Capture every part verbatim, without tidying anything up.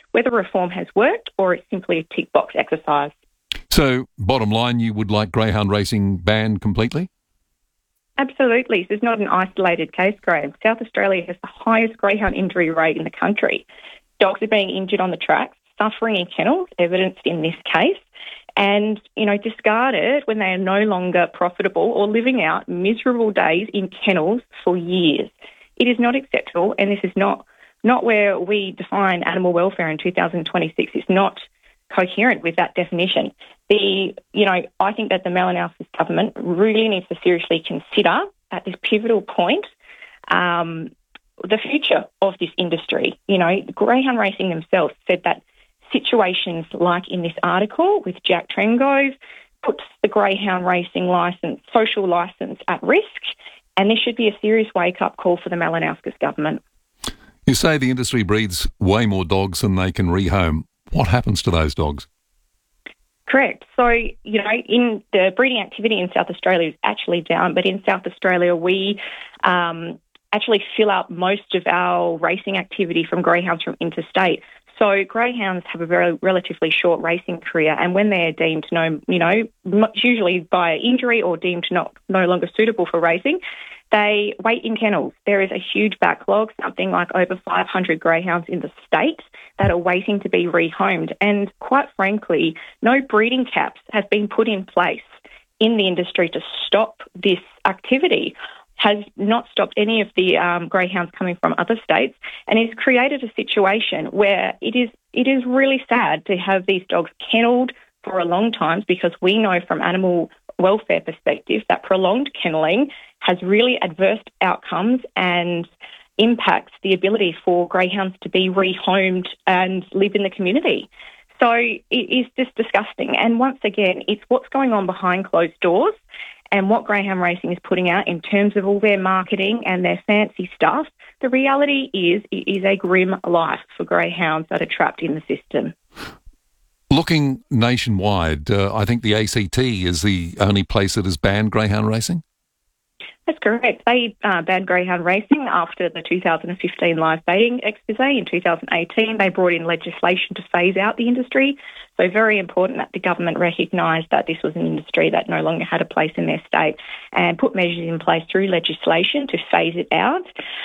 whether reform has worked or it's simply a tick box exercise. So, bottom line, you would like greyhound racing banned completely? Absolutely. This is not an isolated case, Graham. South Australia has the highest greyhound injury rate in the country. Dogs are being injured on the tracks, suffering in kennels, evidenced in this case, and, you know, discarded when they are no longer profitable or living out miserable days in kennels for years. It is not acceptable, and this is not, not where we define animal welfare in two thousand twenty-six. It's not coherent with that definition. The, you know, I think that the Malinowskis government really needs to seriously consider at this pivotal point um, the future of this industry. You know, greyhound racing themselves said that situations like in this article with Jack Trengove puts the greyhound racing licence, social licence at risk, and this should be a serious wake-up call for the Malinowskis government. You say the industry breeds way more dogs than they can rehome. What happens to those dogs? Correct. So, you know, in the breeding activity in South Australia is actually down, but in South Australia we um, actually fill up most of our racing activity from greyhounds from interstate. So greyhounds have a very relatively short racing career, and when they're deemed no, you know, usually by injury or deemed not no longer suitable for racing, they wait in kennels. There is a huge backlog, something like over five hundred greyhounds in the state that are waiting to be rehomed. And quite frankly, no breeding caps have been put in place in the industry to stop this activity. Has not stopped any of the um, greyhounds coming from other states, and it's created a situation where it is it is really sad to have these dogs kennelled for a long time, because we know from animal welfare perspective that prolonged kenneling has really adverse outcomes and impacts the ability for greyhounds to be rehomed and live in the community. So it is just disgusting. And once again, it's what's going on behind closed doors and what greyhound racing is putting out in terms of all their marketing and their fancy stuff. The reality is it is a grim life for greyhounds that are trapped in the system. Looking nationwide, uh, I think the A C T is the only place that has banned greyhound racing? That's correct. They uh, banned greyhound racing after the two thousand fifteen live baiting expose. In two thousand eighteen, they brought in legislation to phase out the industry. So very important that the government recognised that this was an industry that no longer had a place in their state and put measures in place through legislation to phase it out.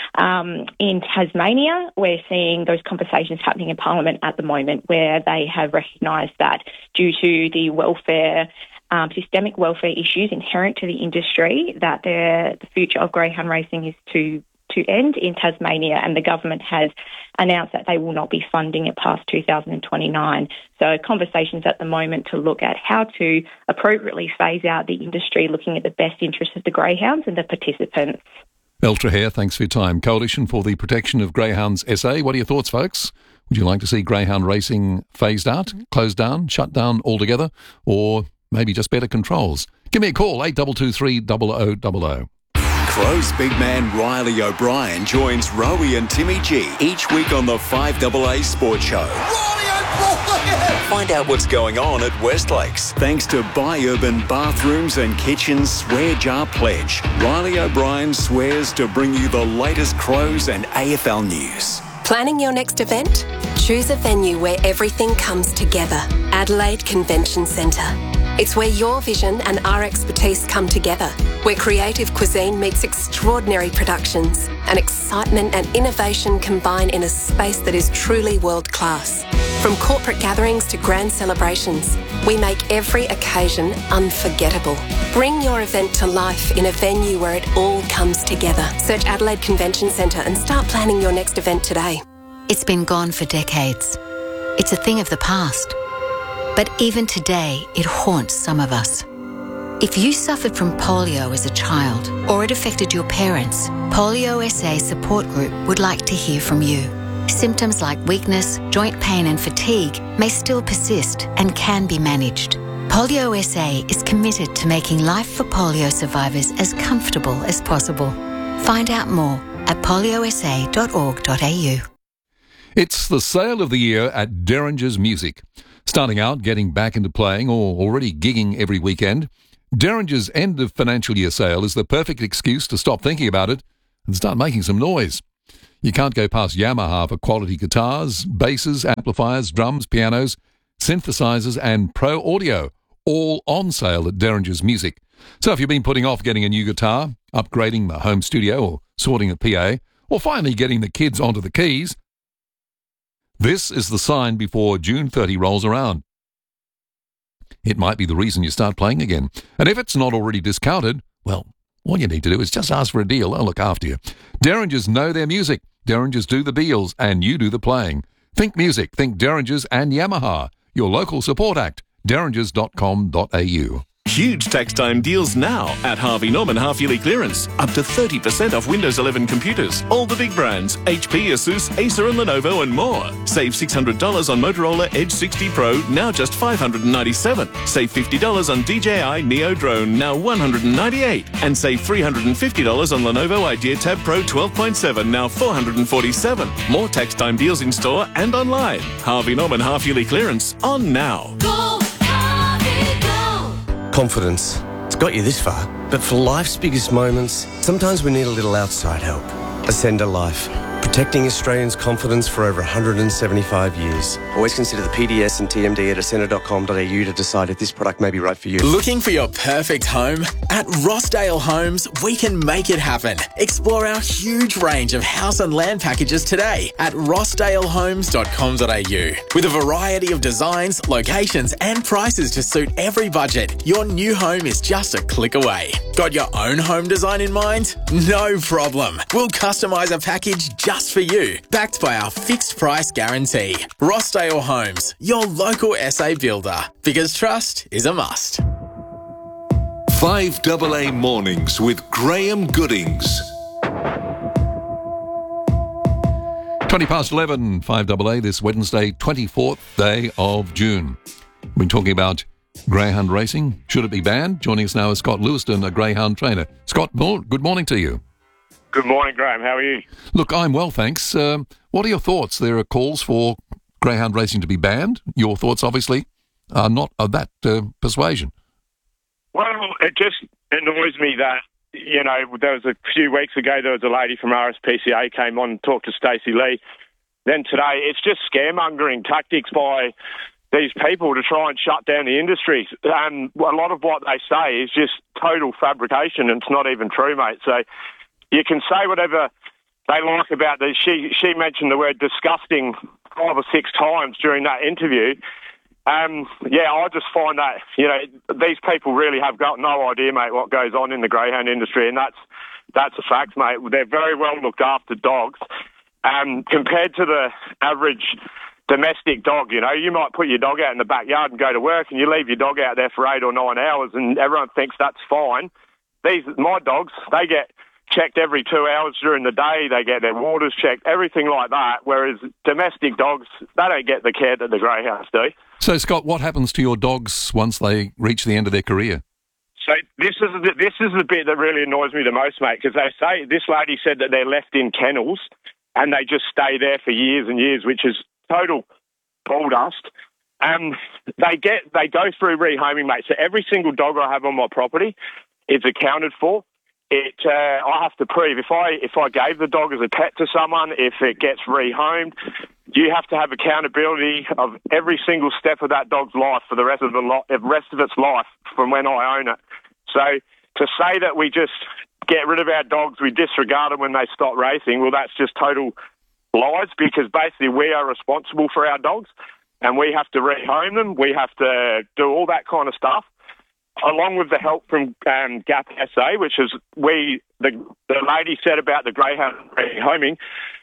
Um, in Tasmania, we're seeing those conversations happening in Parliament at the moment, where they have recognised that due to the welfare Um, systemic welfare issues inherent to the industry, that the future of greyhound racing is to to end in Tasmania, and the government has announced that they will not be funding it past two thousand twenty-nine. So conversations at the moment to look at how to appropriately phase out the industry, looking at the best interests of the greyhounds and the participants. Mel Traherne, thanks for your time. Coalition for the Protection of Greyhounds S A. What are your thoughts, folks? Would you like to see greyhound racing phased out, closed down, shut down altogether, or maybe just better controls? Give me a call, eight two two three, zero zero zero zero. Crow's big man Riley O'Brien joins Rowie and Timmy G each week on the five A A Sports Show. Riley O'Brien! Find out what's going on at Westlakes. Thanks to Buy Urban Bathrooms and Kitchens Swear Jar Pledge. Riley O'Brien swears to bring you the latest Crows and A F L news. Planning your next event? Choose a venue where everything comes together. Adelaide Convention Centre. It's where your vision and our expertise come together, where creative cuisine meets extraordinary productions and excitement and innovation combine in a space that is truly world-class. From corporate gatherings to grand celebrations, we make every occasion unforgettable. Bring your event to life in a venue where it all comes together. Search Adelaide Convention Centre and start planning your next event today. It's been gone for decades. It's a thing of the past. But even today, it haunts some of us. If you suffered from polio as a child or it affected your parents, Polio S A Support Group would like to hear from you. Symptoms like weakness, joint pain and fatigue may still persist and can be managed. Polio S A is committed to making life for polio survivors as comfortable as possible. Find out more at polio s a dot org dot a u. It's the sale of the year at Derringer's Music. Starting out, getting back into playing, or already gigging every weekend, Derringer's end of financial year sale is the perfect excuse to stop thinking about it and start making some noise. You can't go past Yamaha for quality guitars, basses, amplifiers, drums, pianos, synthesizers and pro audio, all on sale at Derringer's Music. So if you've been putting off getting a new guitar, upgrading the home studio or sorting a P A, or finally getting the kids onto the keys, this is the sign before June thirtieth rolls around. It might be the reason you start playing again. And if it's not already discounted, well, all you need to do is just ask for a deal. They'll look after you. Derringers know their music. Derringers do the deals, and you do the playing. Think music. Think Derringers and Yamaha. Your local support act. derringers dot com dot a u. Huge tax time deals now at Harvey Norman half-yearly clearance. Up to thirty percent off Windows eleven computers. All the big brands, H P, Asus, Acer and Lenovo and more. Save six hundred dollars on Motorola Edge sixty Pro, now just five hundred ninety-seven dollars. Save fifty dollars on D J I Neo Drone, now one hundred ninety-eight dollars. And save three hundred fifty dollars on Lenovo Idea Tab Pro twelve point seven, now four hundred forty-seven dollars. More tax time deals in store and online. Harvey Norman half-yearly clearance on now. Go, Harvey, go! Confidence. It's got you this far. But for life's biggest moments, sometimes we need a little outside help. Ascender Life. Protecting Australians' confidence for over one hundred seventy-five years. Always consider the P D S and T M D at ascender dot com dot a u to decide if this product may be right for you. Looking for your perfect home? At Rossdale Homes, we can make it happen. Explore our huge range of house and land packages today at rossdale homes dot com dot a u. With a variety of designs, locations and prices to suit every budget, your new home is just a click away. Got your own home design in mind? No problem. We'll customise a package just for you, backed by our fixed price guarantee. Rossdale Homes, your local S A builder, because trust is a must. five A A Mornings with Graham Goodings. twenty past eleven, five A A, this Wednesday, twenty-fourth day of June. We've been talking about greyhound racing. Should it be banned? Joining us now is Scott Lewiston, a greyhound trainer. Scott, good morning to you. Good morning, Graham. How are you? Look, I'm well, thanks. Um, what are your thoughts? There are calls for greyhound racing to be banned. Your thoughts, obviously, are not of that uh, persuasion. Well, it just annoys me that, you know, there was a few weeks ago, there was a lady from R S P C A came on and talked to Stacey Lee. Then today, it's just scaremongering tactics by these people to try and shut down the industry. And a lot of what they say is just total fabrication, and it's not even true, mate. So you can say whatever they like about this. She she mentioned the word disgusting five or six times during that interview. Um, yeah, I just find that, you know, these people really have got no idea, mate, what goes on in the greyhound industry, and that's that's a fact, mate. They're very well looked after dogs. Um, compared to the average domestic dog, you know, you might put your dog out in the backyard and go to work, and you leave your dog out there for eight or nine hours, and everyone thinks that's fine. These, my dogs, they get checked every two hours during the day. They get their waters checked, everything like that, whereas domestic dogs, they don't get the care that the greyhounds do. So, Scott, what happens to your dogs once they reach the end of their career? So this is the, this is the bit that really annoys me the most, mate, because they say, this lady said that they're left in kennels and they just stay there for years and years, which is total bull dust. Um, they get they go through rehoming, mate. So every single dog I have on my property is accounted for. It, uh, I have to prove if I if I gave the dog as a pet to someone, if it gets rehomed, you have to have accountability of every single step of that dog's life for the rest of the lo- rest of its life from when I own it. So to say that we just get rid of our dogs, we disregard them when they stop racing, well, that's just total lies, because basically we are responsible for our dogs and we have to rehome them. We have to do all that kind of stuff, along with the help from um, G A P S A, which is we, the, the lady said about the greyhound rehoming.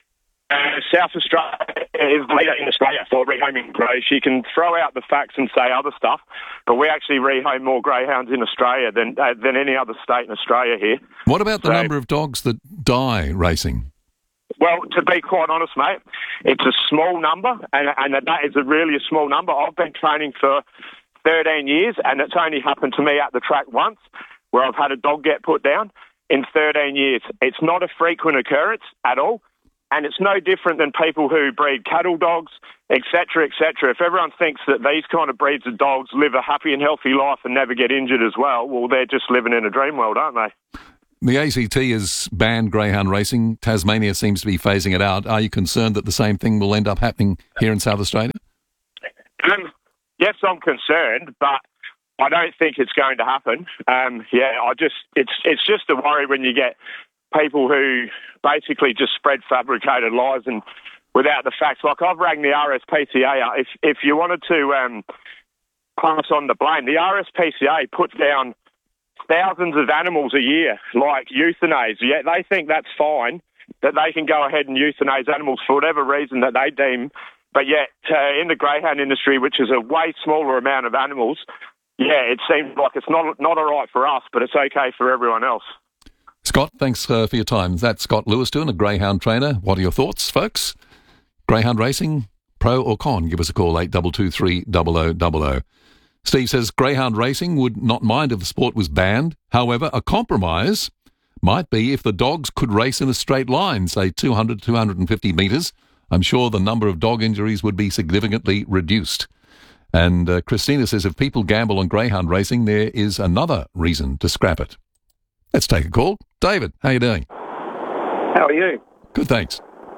Uh, South Australia is the leader in Australia for rehoming crows. She can throw out the facts and say other stuff, but we actually rehome more greyhounds in Australia than uh, than any other state in Australia here. What about the so, number of dogs that die racing? Well, to be quite honest, mate, it's a small number, and, and that is a really a small number. I've been training for thirteen years, and it's only happened to me at the track once, where I've had a dog get put down in thirteen years. It's not a frequent occurrence at all. And it's no different than people who breed cattle dogs, et cetera, et cetera. If everyone thinks that these kind of breeds of dogs live a happy and healthy life and never get injured as well, well, they're just living in a dream world, aren't they? The A C T has banned greyhound racing. Tasmania seems to be phasing it out. Are you concerned that the same thing will end up happening here in South Australia? Um, yes, I'm concerned, but I don't think it's going to happen. Um, yeah, I just it's it's just a worry when you get people who basically just spread fabricated lies and without the facts. Like I've rang the R S P C A. If if you wanted to um, pass on the blame, the R S P C A puts down thousands of animals a year, like euthanize. Yet they think that's fine, that they can go ahead and euthanize animals for whatever reason that they deem. But yet, uh, in the greyhound industry, which is a way smaller amount of animals, yeah, it seems like it's not not all right for us, but it's okay for everyone else. Scott, thanks uh, for your time. That's Scott Lewiston, a greyhound trainer. What are your thoughts, folks? Greyhound racing, pro or con? Give us a call, eight two two three zero zero zero zero. Steve says greyhound racing would not mind if the sport was banned. However, a compromise might be if the dogs could race in a straight line, say two hundred, two hundred fifty metres. I'm sure the number of dog injuries would be significantly reduced. And uh, Christina says if people gamble on greyhound racing, there is another reason to scrap it. Let's take a call. David, how are you doing? How are you? Good, thanks.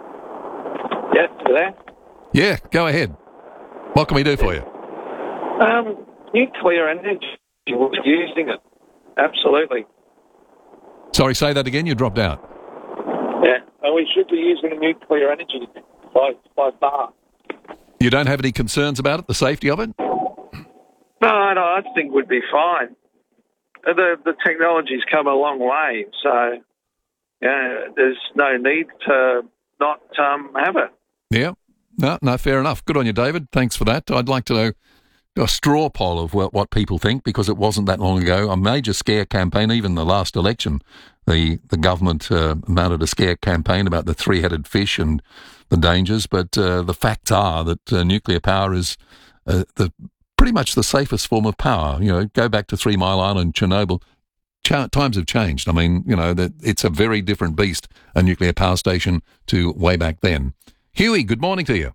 Yeah, you there? Yeah, go ahead. What can we do for you? Um, nuclear energy, we're using it. Absolutely. Sorry, say that again. You dropped out. Yeah, and we should be using nuclear energy by, by far. You don't have any concerns about it, the safety of it? No, no, I think we'd be fine. The the technology's come a long way, so yeah, there's no need to not um, have it. Yeah, no, no, fair enough. Good on you, David. Thanks for that. I'd like to know a straw poll of what, what people think, because it wasn't that long ago. A major scare campaign, even the last election, the, the government uh, mounted a scare campaign about the three-headed fish and the dangers, but uh, the facts are that uh, nuclear power is uh, the pretty much the safest form of power. You know, go back to Three Mile Island, Chernobyl. Ch- times have changed. I mean, you know, that it's a very different beast, a nuclear power station, to way back then. Huey, good morning to you.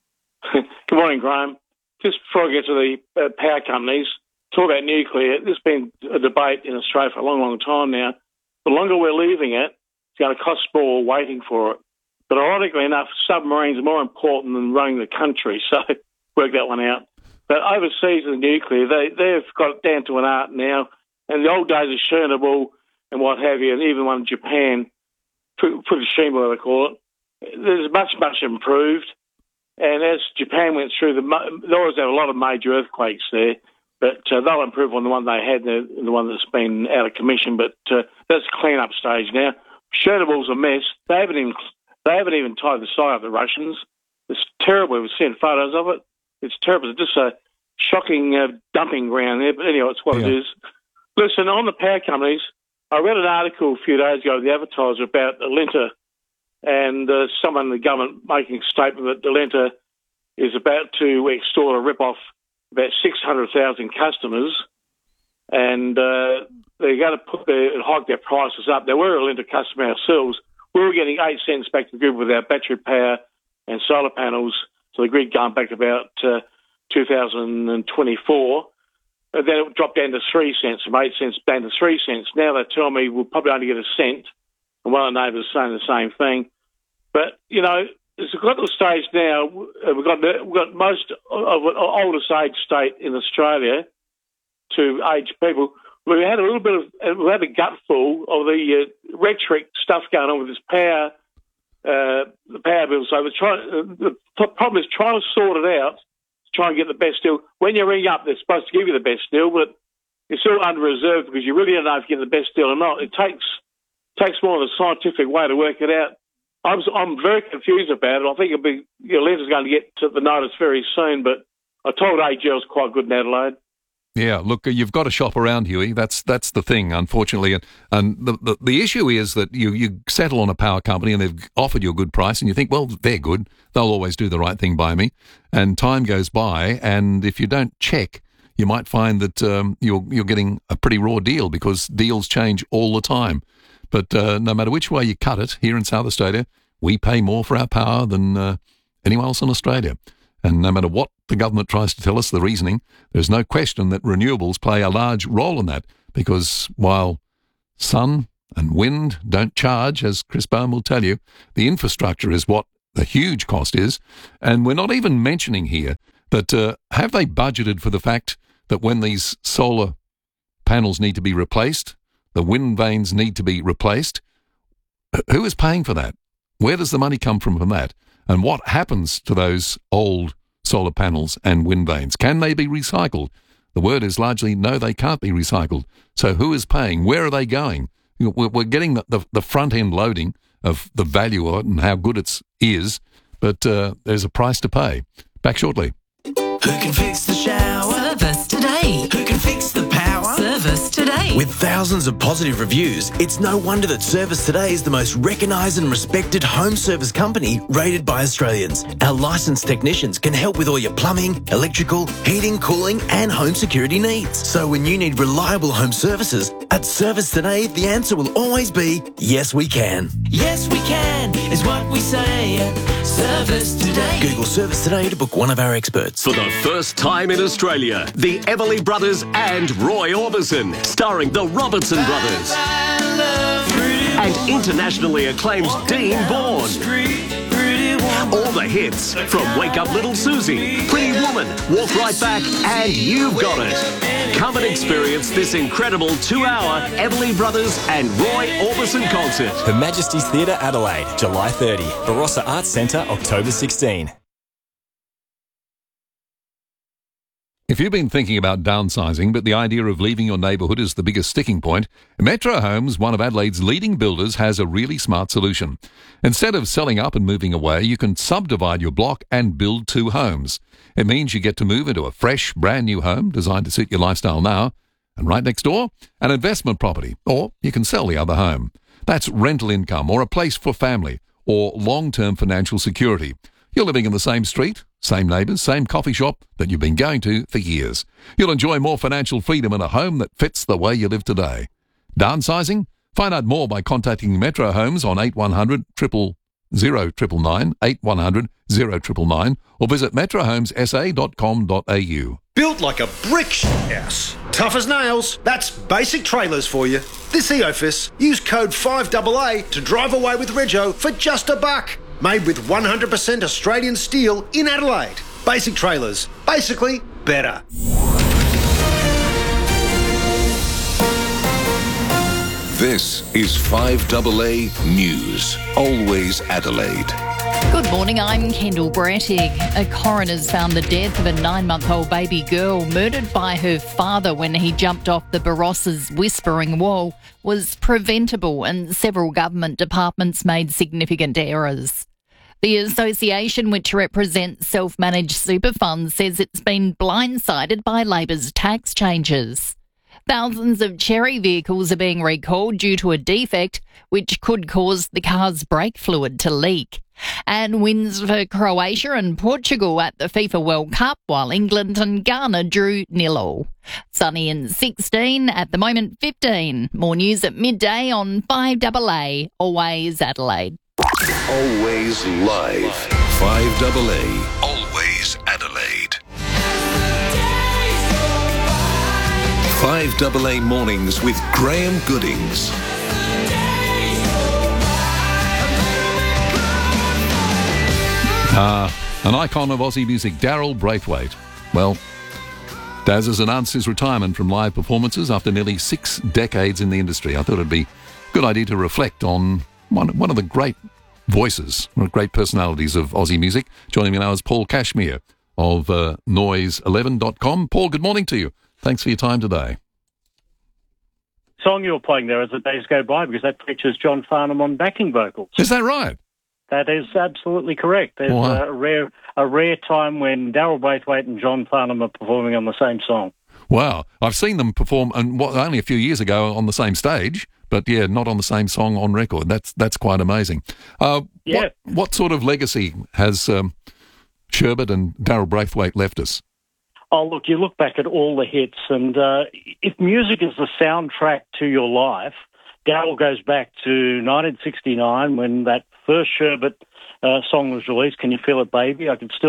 Good morning, Graham. Just before I get to the uh, power companies, talk about nuclear. There's been a debate in Australia for a long, long time now. The longer we're leaving it, it's going to cost more waiting for it. But ironically enough, submarines are more important than running the country, so work that one out. But overseas in the nuclear, they, they've got it down to an art now. And the old days of Chernobyl and what have you, and even one in Japan, Fukushima, they call it, there's much, much improved. And as Japan went through, the, they always have a lot of major earthquakes there, but uh, they'll improve on the one they had, the, the one that's been out of commission. But uh, that's clean-up stage now. Chernobyl's a mess. They haven't even they haven't even tied the side of the Russians. It's terrible. We've seen photos of it. It's terrible. It's just a shocking uh, dumping ground there. But anyway, it's what yeah. it is. Listen, on the power companies, I read an article a few days ago, the Advertiser, about Alinta, and uh, someone in the government making a statement that Alinta is about to extort or rip off about six hundred thousand customers, and uh, they're going to put their, hike their prices up. They were a Alinta customer ourselves. We were getting eight cents back to the grid with our battery power and solar panels, so the grid going back about uh, two thousand twenty-four. And then it dropped down to three cents, from eight cents down to three cents. Now they tell me we'll probably only get a cent, and one of the neighbours is saying the same thing. But, you know, it's got to the stage now, we've got, we've got most of the oldest age state in Australia to age people. We had a little bit of, we had a gutful of the uh, rhetoric stuff going on with this power, uh, the power bill. So we're trying, the problem is trying to sort it out, try and get the best deal. When you ring up, they're supposed to give you the best deal, but it's all under reserve because you really don't know if you get the best deal or not. It takes takes more of a scientific way to work it out. I'm, I'm very confused about it. I think it'll be, your letter's going to get to the notice very soon, but I told A G L's quite good in Adelaide. Yeah, look, you've got to shop around, Huey. That's that's the thing, unfortunately. And, and the, the the issue is that you, you settle on a power company and they've offered you a good price and you think, well, they're good. They'll always do the right thing by me. And time goes by, and if you don't check, you might find that um, you're, you're getting a pretty raw deal because deals change all the time. But uh, no matter which way you cut it, here in South Australia, we pay more for our power than uh, anyone else in Australia. And no matter what the government tries to tell us, the reasoning, there's no question that renewables play a large role in that, because while sun and wind don't charge, as Chris Bowen will tell you. The infrastructure is what the huge cost is. And we're not even mentioning here that uh, have they budgeted for the fact that when these solar panels need to be replaced, the wind vanes need to be replaced, who is paying for that? Where does the money come from from that? And what happens to those old solar panels and wind vanes? Can they be recycled? The word is largely no, they can't be recycled. So who is paying? Where are they going? We're getting the, the, the front-end loading of the value of it and how good it is, but uh, there's a price to pay. Back shortly. Who can fix the shower? Service today. Who can fix the power? Service today. With thousands of positive reviews, it's no wonder that Service Today is the most recognised and respected home service company rated by Australians. Our licensed technicians can help with all your plumbing, electrical, heating, cooling and home security needs. So when you need reliable home services, at Service Today, the answer will always be, yes, we can. Yes, we can, is what we say. Service Today. Google Service Today to book one of our experts. For the first time in Australia, the Everly Brothers and Roy Orbison, starring the Robertson Brothers. And internationally acclaimed Dean Bourne. All the hits from Wake Up Little Susie, Pretty Woman, Walk Right Back, and You've Got It. Come and experience this incredible two-hour Everly Brothers and Roy Orbison concert. Her Majesty's Theatre, Adelaide, July thirtieth. Barossa Arts Centre, October sixteenth. If you've been thinking about downsizing, but the idea of leaving your neighbourhood is the biggest sticking point, Metro Homes, one of Adelaide's leading builders, has a really smart solution. Instead of selling up and moving away, you can subdivide your block and build two homes. It means you get to move into a fresh, brand new home designed to suit your lifestyle now, and right next door, an investment property, or you can sell the other home. That's rental income, or a place for family, or long-term financial security. You're living in the same street, same neighbours, same coffee shop that you've been going to for years. You'll enjoy more financial freedom in a home that fits the way you live today. Downsizing? Find out more by contacting Metro Homes on eight one hundred, zero zero nine nine, eight one hundred, zero nine nine nine, or visit metro homes s a dot com dot a u. Built like a brick house. Tough as nails. That's Basic Trailers for you. This Eofus, use code five A A to drive away with Rego for just a buck. Made with one hundred percent Australian steel in Adelaide. Basic Trailers. Basically, better. This is five A A News. Always Adelaide. Good morning, I'm Kendall Brattig. A coroner's found the death of a nine-month-old baby girl murdered by her father when he jumped off the Barossa's Whispering Wall was preventable, and several government departments made significant errors. The association, which represents self-managed super funds, says it's been blindsided by Labor's tax changes. Thousands of Cherry vehicles are being recalled due to a defect which could cause the car's brake fluid to leak. And wins for Croatia and Portugal at the FIFA World Cup, while England and Ghana drew nil all. Sunny and sixteen, at the moment fifteen. More news at midday on five A A, always Adelaide. Always live. five A A. Always Adelaide. five A A Mornings with Graham Goodings. Ah, an icon of Aussie music, Daryl Braithwaite. Well, Daz has announced his retirement from live performances after nearly six decades in the industry. I thought it'd be a good idea to reflect on one, one of the great voices, one of the great personalities of Aussie music. Joining me now is Paul Cashmere of uh, noise eleven dot com. Paul, good morning to you. Thanks for your time today. Song you're playing there as the days go by, because that features John Farnham on backing vocals. Is that right? That is absolutely correct. There's Wow. a rare a rare time when Daryl Braithwaite and John Farnham are performing on the same song. Wow. I've seen them perform and what, only a few years ago on the same stage, but yeah, not on the same song on record. That's that's quite amazing. Uh, Yeah. What, what sort of legacy has um, Sherbet and Daryl Braithwaite left us? Oh, look, you look back at all the hits, and uh, if music is the soundtrack to your life, Daryl goes back to nineteen sixty-nine when that first Sherbet uh, song was released, Can You Feel It, Baby? I can still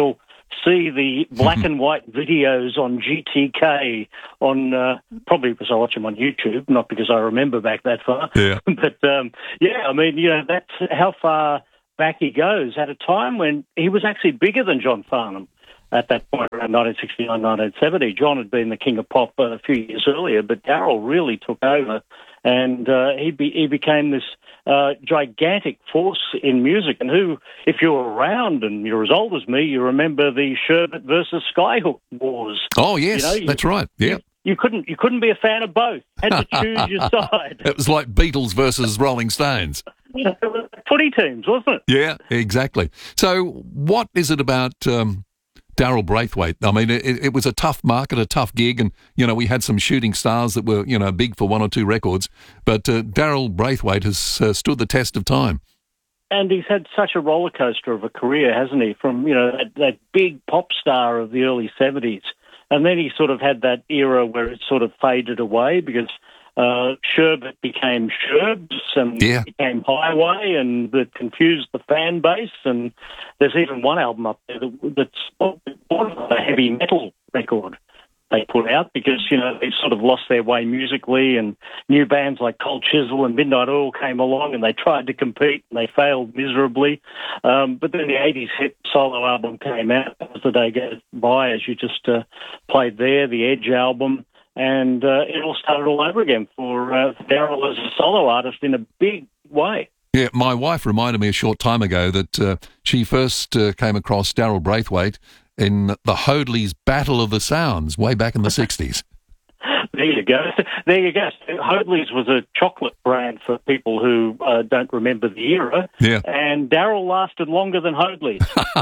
see the black and white videos on G T K on, uh, probably because I watch them on YouTube, not because I remember back that far. Yeah. But, um, yeah, I mean, you know, that's how far back he goes at a time when he was actually bigger than John Farnham at that point, around nineteen sixty-nine, nineteen seventy. John had been the king of pop a few years earlier, but Darryl really took over, and uh, he, be, he became this uh, gigantic force in music. And who, if you're around and you're as old as me, you remember the Sherbet versus Skyhook wars. Oh, yes, you know, you, that's right, yeah. You, you couldn't you couldn't be a fan of both. Had to choose your side. It was like Beatles versus Rolling Stones. Yeah, it was footy teams, wasn't it? Yeah, exactly. So what is it about um, Darryl Braithwaite? I mean, it, it was a tough market, a tough gig, and, you know, we had some shooting stars that were, you know, big for one or two records, but uh, Darryl Braithwaite has uh, stood the test of time. And he's had such a roller coaster of a career, hasn't he? From, you know, that, that big pop star of the early seventies. And then he sort of had that era where it sort of faded away because uh, Sherbet became Sherbs and yeah. became Highway, and that confused the fan base. And there's even one album up there that, that's a heavy metal record they put out because, you know, they sort of lost their way musically, and new bands like Cold Chisel and Midnight Oil came along and they tried to compete and they failed miserably. Um, but then the eighties hit solo album came out as the day goes by, as you just uh, played there, the Edge album, and uh, it all started all over again for uh, Darryl as a solo artist in a big way. Yeah, my wife reminded me a short time ago that uh, she first uh, came across Darryl Braithwaite in the Hoadley's Battle of the Sounds way back in the sixties. There you go. There you go. Hoadley's was a chocolate brand for people who uh, don't remember the era. Yeah. And Darryl lasted longer than Hoadley's.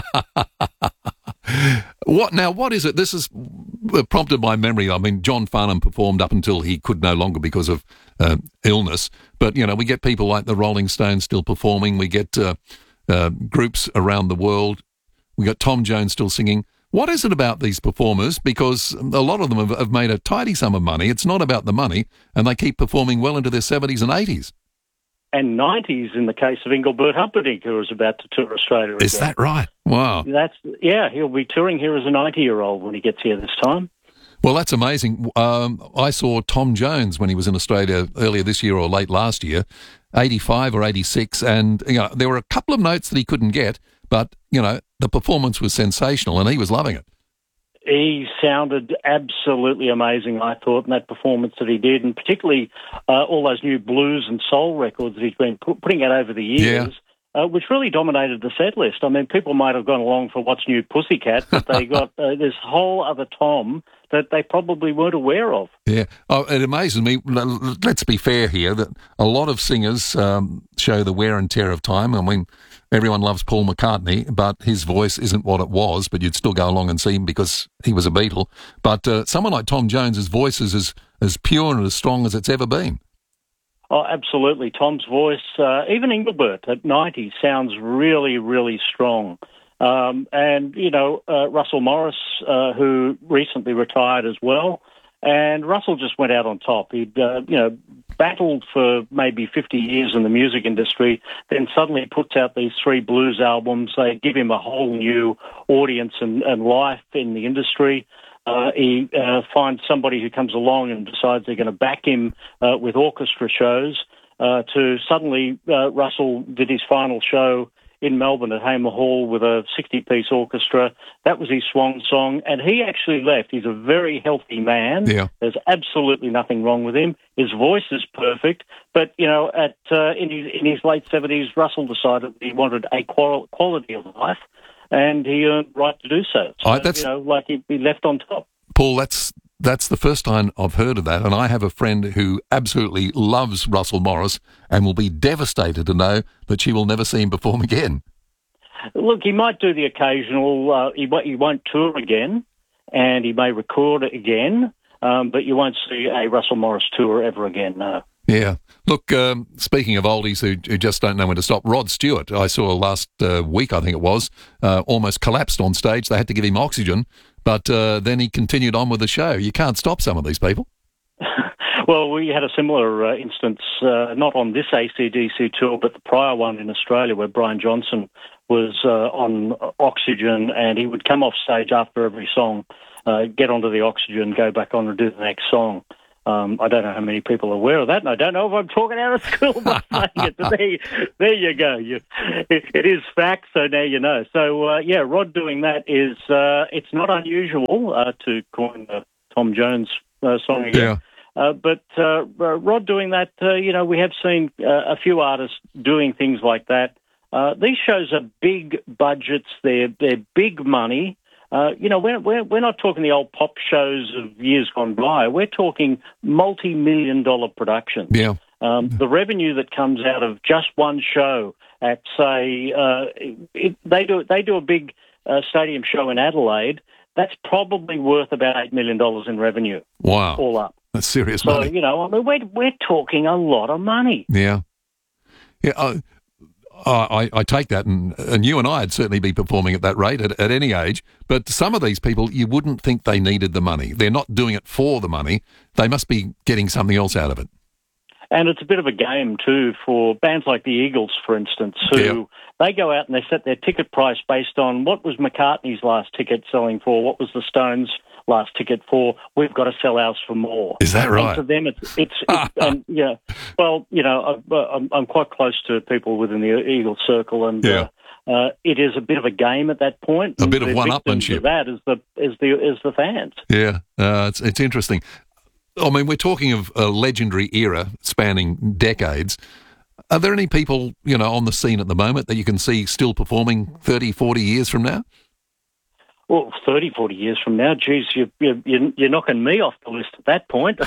What now? What is it? This is prompted by memory. I mean, John Farnham performed up until he could no longer because of uh, illness. But, you know, we get people like the Rolling Stones still performing. We get uh, uh, groups around the world. We got Tom Jones still singing. What is it about these performers? Because a lot of them have, have made a tidy sum of money. It's not about the money, and they keep performing well into their seventies and eighties. And nineties in the case of Engelbert Humperdinck, who was about to tour Australia. Is again. that right? Wow. That's yeah, he'll be touring here as a ninety-year-old when he gets here this time. Well, that's amazing. Um, I saw Tom Jones when he was in Australia earlier this year or late last year, eighty-five or eighty-six, and you know, there were a couple of notes that he couldn't get, but, you know, the performance was sensational and he was loving it. He sounded absolutely amazing, I thought, in that performance that he did, and particularly uh, all those new blues and soul records that he's been put, putting out over the years, yeah. uh, which really dominated the set list. I mean, people might have gone along for What's New Pussycat, but they got uh, this whole other Tom that they probably weren't aware of. Yeah. Oh, it amazes me. Let's be fair here, that a lot of singers um, show the wear and tear of time. I mean, everyone loves Paul McCartney, but his voice isn't what it was, but you'd still go along and see him because he was a Beatle. But uh, someone like Tom Jones' voice is as, as pure and as strong as it's ever been. Oh, absolutely. Tom's voice, uh, even Engelbert at ninety, sounds really, really strong. Um, and, you know, uh, Russell Morris, uh, who recently retired as well, and Russell just went out on top. He'd, uh, you know, battled for maybe fifty years in the music industry, then suddenly puts out these three blues albums. They give him a whole new audience and, and life in the industry. Uh, he uh, finds somebody who comes along and decides they're going to back him uh, with orchestra shows. Uh, to suddenly, uh, Russell did his final show in Melbourne at Hamer Hall with a sixty-piece orchestra. That was his swan song, and he actually left. He's a very healthy man. Yeah. There's absolutely nothing wrong with him. His voice is perfect, but, you know, at uh, in his in his late seventies, Russell decided he wanted a qual- quality of life, and he earned the right to do so. So, right, that's, you know, like he'd be left on top. Paul, that's that's the first time I've heard of that, and I have a friend who absolutely loves Russell Morris and will be devastated to know that she will never see him perform again. Look, he might do the occasional, uh, he, he won't tour again, and he may record it again, um, but you won't see a Russell Morris tour ever again, no. Yeah. Look, um, speaking of oldies who, who just don't know when to stop, Rod Stewart, I saw last uh, week, I think it was, uh, almost collapsed on stage. They had to give him oxygen, but uh, then he continued on with the show. You can't stop some of these people. Well, we had a similar uh, instance, uh, not on this A C D C tour, but the prior one in Australia, where Brian Johnson was uh, on oxygen, and he would come off stage after every song, uh, get onto the oxygen, go back on and do the next song. Um, I don't know how many people are aware of that, and I don't know if I'm talking out of school by saying it. But there, there you go. You, it, it is fact, so now you know. So, uh, yeah, Rod doing that is, uh, it's not unusual, uh, to coin the Tom Jones uh, song again. Yeah. Uh, but uh, Rod doing that, uh, you know, we have seen uh, a few artists doing things like that. Uh, these shows are big budgets. They're, they're big money. Uh, you know, we're, we're, we're not talking the old pop shows of years gone by. We're talking multi-million dollar productions. Yeah. Um, the revenue that comes out of just one show at, say, uh, it, they do they do a big uh, stadium show in Adelaide. That's probably worth about eight million dollars in revenue. Wow. All up. That's serious so, money. So, you know, I mean, we're, we're talking a lot of money. Yeah. Yeah. Uh, I, I take that, and, and you and I would certainly be performing at that rate at, at any age. But some of these people, you wouldn't think they needed the money. They're not doing it for the money. They must be getting something else out of it. And it's a bit of a game, too, for bands like the Eagles, for instance, who yeah. they go out and they set their ticket price based on what was McCartney's last ticket selling for, what was the Stones' last ticket for. We've got to sell ours for more. Is that right? And to them, it's, it's, it's and, yeah, well, you know, I'm, I'm quite close to people within the Eagles circle, and yeah. uh, uh, it is a bit of a game at that point. A bit of the one-upmanship. Of that is the is the is the fans. Yeah, uh, it's it's interesting. I mean, we're talking of a legendary era spanning decades. Are there any people, you know, on the scene at the moment that you can see still performing thirty, forty years from now? Well, thirty, forty years from now, geez, you, you, you're knocking me off the list at that point.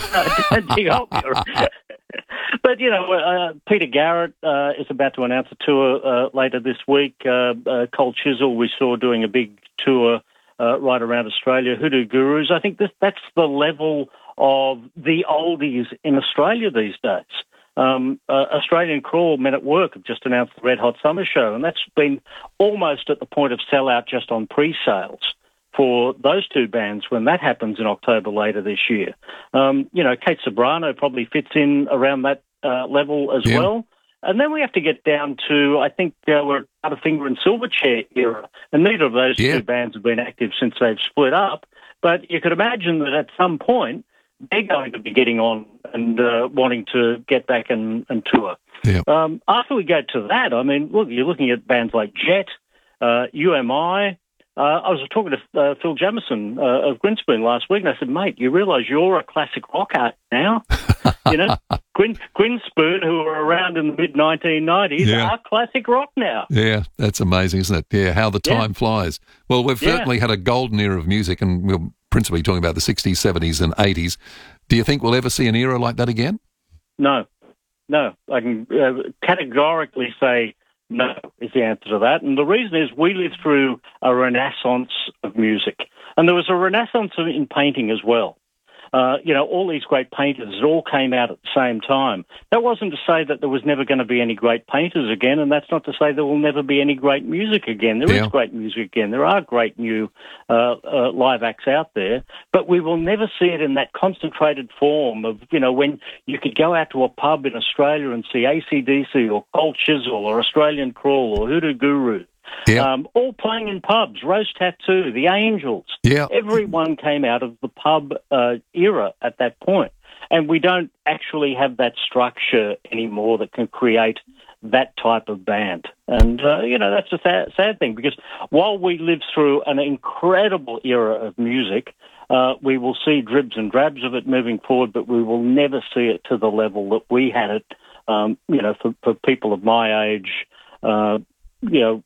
But, you know, uh, Peter Garrett uh, is about to announce a tour uh, later this week. Uh, uh, Cold Chisel we saw doing a big tour uh, right around Australia. Hoodoo Gurus, I think this, that's the level of the oldies in Australia these days. Um, uh, Australian Crawl, Men at Work, have just announced the Red Hot Summer Show, and that's been almost at the point of sellout just on pre-sales for those two bands when that happens in October later this year. Um, you know, Kate Sobrano probably fits in around that uh, level as yeah. well. And then we have to get down to, I think, uh, we're at Butterfinger and Silverchair era, and neither of those yeah. two bands have been active since they've split up. But you could imagine that at some point, they're going to be getting on and uh, wanting to get back and, and tour. Yeah. Um, after we go to that, I mean, look, you're looking at bands like Jet, uh, U M I. Uh, I was talking to uh, Phil Jamieson uh, of Grinspoon last week, and I said, mate, you realise you're a classic rock act now? You know, Grin, Grinspoon, who were around in the mid nineteen nineties, yeah. are classic rock now. Yeah, that's amazing, isn't it? Yeah, how the time yeah. flies. Well, we've yeah. certainly had a golden era of music, and we're principally talking about the sixties, seventies and eighties. Do you think we'll ever see an era like that again? No. No. I can uh, categorically say no is the answer to that. And the reason is we lived through a renaissance of music. And there was a renaissance in painting as well. Uh, you know, all these great painters, it all came out at the same time. That wasn't to say that there was never going to be any great painters again, and that's not to say there will never be any great music again. There yeah. is great music again. There are great new uh, uh, live acts out there, but we will never see it in that concentrated form of, you know, when you could go out to a pub in Australia and see A C D C or Cold Chisel or Australian Crawl or Hoodoo Guru. Yeah. Um, all playing in pubs, Rose Tattoo, the Angels. Yeah. Everyone came out of the pub uh, era at that point. And we don't actually have that structure anymore that can create that type of band. And, uh, you know, that's a sad, sad thing, because while we live through an incredible era of music, uh, we will see dribs and drabs of it moving forward, but we will never see it to the level that we had it, um, you know, for, for people of my age, uh, you know,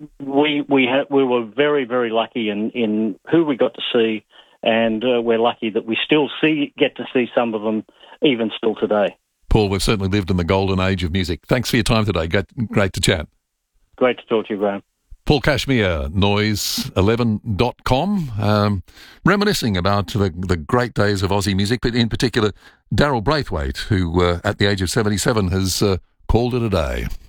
we we had, we were very, very lucky in, in who we got to see, and uh, we're lucky that we still see get to see some of them even still today. Paul, we've certainly lived in the golden age of music. Thanks for your time today. Great, great to chat. Great to talk to you, Graham. Paul Cashmere, noise eleven dot com, um, reminiscing about the, the great days of Aussie music, but in particular Daryl Braithwaite, who uh, at the age of seventy-seven has uh, called it a day.